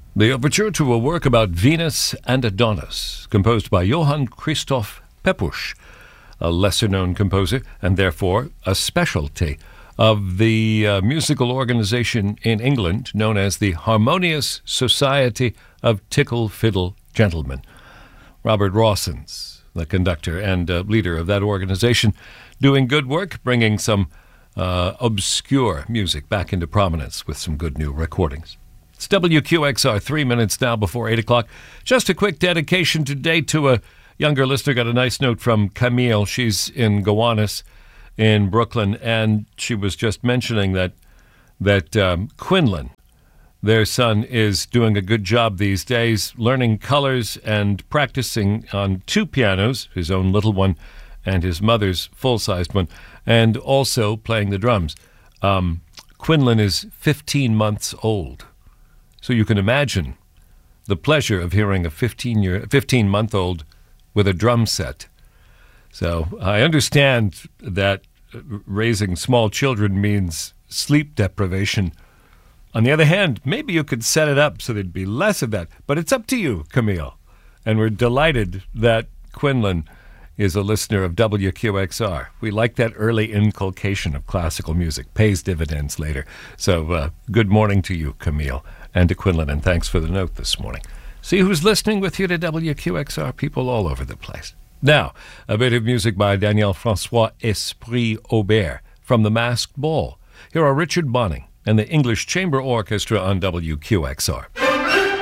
The overture to a work about Venus and Adonis, composed by Johann Christoph Pepusch, a lesser-known composer and therefore a specialty of the musical organization in England known as the Harmonious Society of Tickle Fiddle Gentlemen. Robert Rawson's the conductor and leader of that organization, doing good work, bringing some obscure music back into prominence with some good new recordings. It's WQXR, 3 minutes now before 8 o'clock. Just a quick dedication today to a younger listener. Got a nice note from Camille. She's in Gowanus in Brooklyn, and she was just mentioning that Quinlan, their son, is doing a good job these days, learning colors and practicing on two pianos, his own little one and his mother's full-sized one, and also playing the drums. Quinlan is 15 months old. So you can imagine the pleasure of hearing a 15-month-old with a drum set. So I understand that raising small children means sleep deprivation. On the other hand, maybe you could set it up so there'd be less of that. But it's up to you, Camille. And we're delighted that Quinlan is a listener of WQXR. We like that early inculcation of classical music. Pays dividends later. So good morning to you, Camille, and to Quinlan, and thanks for the note this morning. See who's listening with you to WQXR? People all over the place. Now, a bit of music by Daniel Francois Esprit Aubert from The Masked Ball. Here are Richard Bonning and the English Chamber Orchestra on WQXR.